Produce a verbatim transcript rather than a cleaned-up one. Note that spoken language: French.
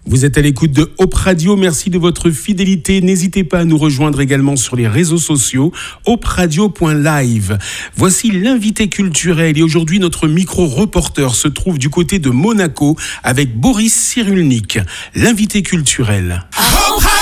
Vous êtes à l'écoute de Hope Radio, merci de votre fidélité. N'hésitez pas à nous rejoindre également sur les réseaux sociaux, hope radio point live. Voici l'invité culturel et aujourd'hui notre micro-reporter se trouve du côté de Monaco avec Boris Cyrulnik, l'invité culturel.